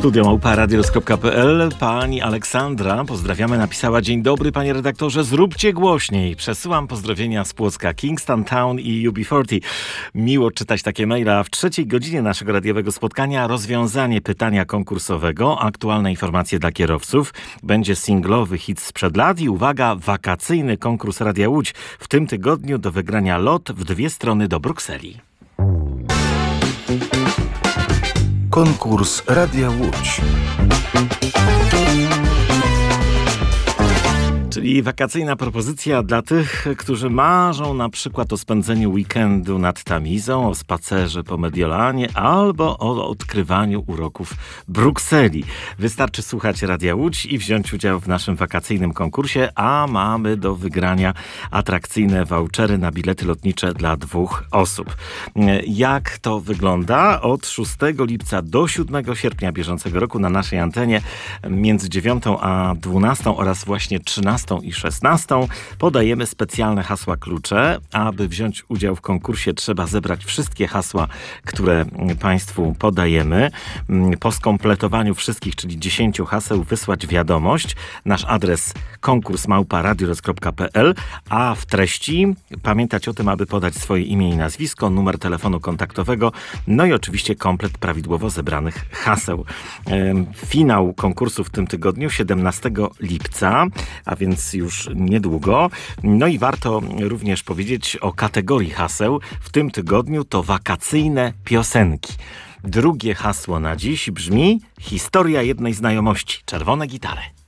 studio@radios.pl. Pani Aleksandra, pozdrawiamy, napisała: dzień dobry, panie redaktorze, zróbcie głośniej. Przesyłam pozdrowienia z Płocka, Kingston Town i UB40. Miło czytać takie maile, a w trzeciej godzinie naszego radiowego spotkania rozwiązanie pytania konkursowego, aktualne informacje dla kierowców, będzie singlowy hit sprzed lat i uwaga, wakacyjny konkurs Radia Łódź. W tym tygodniu do wygrania lot w 2 strony do Brukseli. Konkurs Radia Łódź. Czyli wakacyjna propozycja dla tych, którzy marzą na przykład o spędzeniu weekendu nad Tamizą, o spacerze po Mediolanie albo o odkrywaniu uroków Brukseli. Wystarczy słuchać Radia Łódź i wziąć udział w naszym wakacyjnym konkursie, a mamy do wygrania atrakcyjne vouchery na bilety lotnicze dla 2 osób. Jak to wygląda? Od 6 lipca do 7 sierpnia bieżącego roku na naszej antenie między 9 a 12 oraz właśnie 13 i 16 podajemy specjalne hasła klucze. Aby wziąć udział w konkursie, trzeba zebrać wszystkie hasła, które Państwu podajemy. Po skompletowaniu wszystkich, czyli 10 haseł, wysłać wiadomość. Nasz adres konkurs@radios.pl, a w treści pamiętać o tym, aby podać swoje imię i nazwisko, numer telefonu kontaktowego, no i oczywiście komplet prawidłowo zebranych haseł. Finał konkursu w tym tygodniu 17 lipca, a więc już niedługo. No i warto również powiedzieć o kategorii haseł. W tym tygodniu to wakacyjne piosenki. Drugie hasło na dziś brzmi: historia jednej znajomości. Czerwone gitary.